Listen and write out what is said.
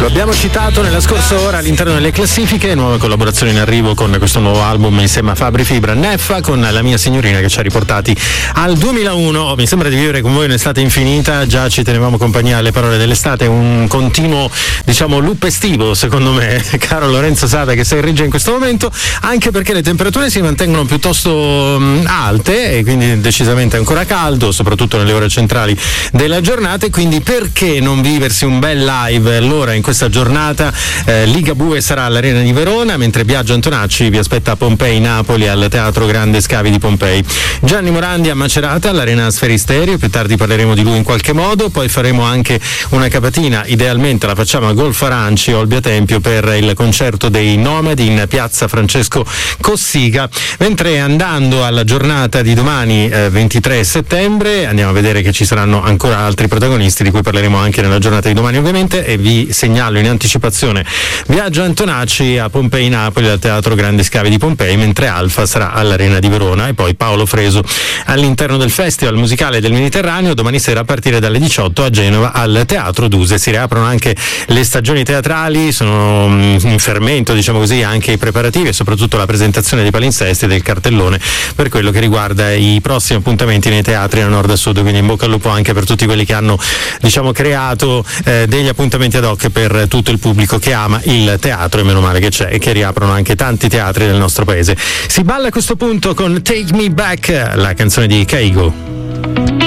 Lo abbiamo citato nella scorsa ora all'interno delle classifiche, nuova collaborazione in arrivo con questo nuovo album insieme a Fabri Fibra, Neffa, con La mia signorina, che ci ha riportati al 2001. Mi sembra di vivere con voi un'estate infinita, già ci tenevamo compagnia alle parole dell'estate, un continuo, diciamo, loop estivo, secondo me, caro Lorenzo Sada, che sei in regia in questo momento, anche perché le temperature si mantengono piuttosto alte e quindi decisamente ancora caldo, soprattutto nelle ore centrali della giornata, e quindi perché non viversi un bel live allora in questa giornata? Ligabue sarà all'Arena di Verona, mentre Biagio Antonacci vi aspetta a Pompei Napoli al Teatro Grande Scavi di Pompei. Gianni Morandi a Macerata all'Arena Sferisterio, più tardi parleremo di lui in qualche modo, poi faremo anche una capatina, idealmente la facciamo a Golf Aranci, Olbia Tempio, per il concerto dei Nomadi in piazza Francesco Cossiga, mentre andando alla giornata di domani 23 settembre andiamo a vedere che ci saranno ancora altri protagonisti di cui parleremo anche nella giornata di domani ovviamente, e vi segnalo in anticipazione Biagio Antonacci a Pompei Napoli al Teatro Grandi Scavi di Pompei, mentre Alfa sarà all'Arena di Verona, e poi Paolo Freso all'interno del Festival Musicale del Mediterraneo domani sera a partire dalle 18 a Genova al Teatro Duse. Si riaprono anche le stagioni teatrali, sono in fermento, diciamo così, anche i preparativi e soprattutto la presentazione dei palinsesti e del cartellone per quello che riguarda i prossimi appuntamenti nei teatri da nord a sud, quindi in bocca al lupo anche per tutti quelli che hanno, diciamo, creato degli appuntamenti ad hoc per tutto il pubblico che ama il teatro, e meno male che c'è, e che riaprono anche tanti teatri del nostro paese. Si balla a questo punto con Take Me Back, la canzone di Keigo.